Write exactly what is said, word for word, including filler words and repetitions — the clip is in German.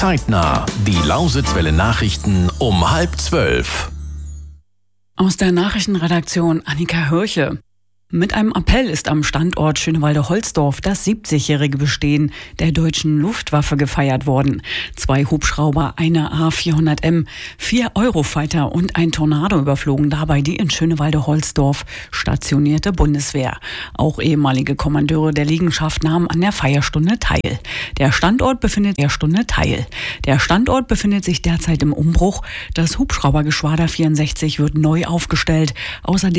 Zeitnah. Die Lausitzwelle Nachrichten um halb zwölf. Aus der Nachrichtenredaktion Annika Hirche. Mit einem Appell ist am Standort Schönewalde-Holzdorf das siebzigjährige Bestehen der deutschen Luftwaffe gefeiert worden. Zwei Hubschrauber, eine A vierhundert M, vier Eurofighter und ein Tornado überflogen dabei die in Schönewalde-Holzdorf stationierte Bundeswehr. Auch ehemalige Kommandeure der Liegenschaft nahmen an der Feierstunde teil. Der Standort befindet der Stunde teil. Der Standort befindet sich derzeit im Umbruch. Das Hubschraubergeschwader vierundsechzig wird neu aufgestellt. Außerdem